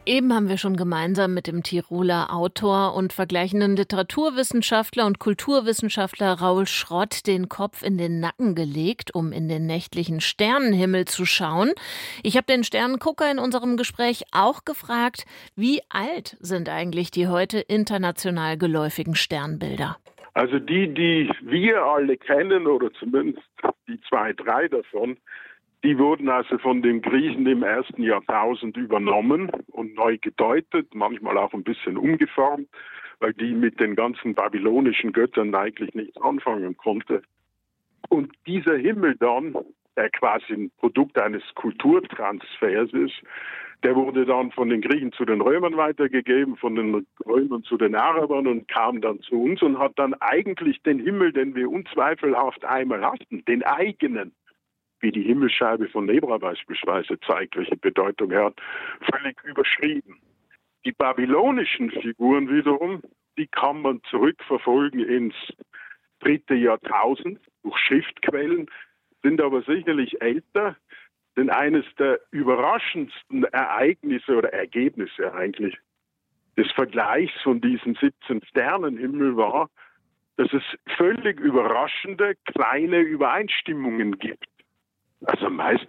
Eben haben wir schon gemeinsam mit dem Tiroler Autor und vergleichenden Literaturwissenschaftler und Kulturwissenschaftler Raul Schrott den Kopf in den Nacken gelegt, um in den nächtlichen Sternenhimmel zu schauen. Ich habe den Sternengucker in unserem Gespräch auch gefragt, wie alt sind eigentlich die heute international geläufigen Sternbilder? Also die wir alle kennen, oder zumindest die 2, 3 davon, die wurden also von den Griechen im ersten Jahrtausend übernommen und neu gedeutet, manchmal auch ein bisschen umgeformt, weil die mit den ganzen babylonischen Göttern eigentlich nichts anfangen konnte. Und dieser Himmel dann, der quasi ein Produkt eines Kulturtransfers ist, der wurde dann von den Griechen zu den Römern weitergegeben, von den Römern zu den Arabern und kam dann zu uns und hat dann eigentlich den Himmel, den wir unzweifelhaft einmal hatten, den eigenen, wie die Himmelsscheibe von Nebra beispielsweise zeigt, welche Bedeutung er hat, völlig überschrieben. Die babylonischen Figuren wiederum, die kann man zurückverfolgen ins 3. Jahrtausend durch Schriftquellen, sind aber sicherlich älter. Denn eines der überraschendsten Ereignisse oder Ergebnisse eigentlich des Vergleichs von diesen 17 Sternenhimmel war, dass es völlig überraschende kleine Übereinstimmungen gibt. Also meist